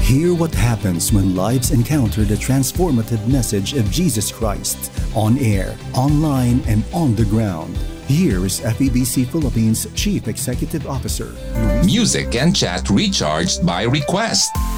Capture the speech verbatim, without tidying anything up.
Hear what happens when lives encounter the transformative message of Jesus Christ on air, online, and on the ground. Here is F E B C Philippines Chief Executive Officer, Luis. Music and chat recharged by request.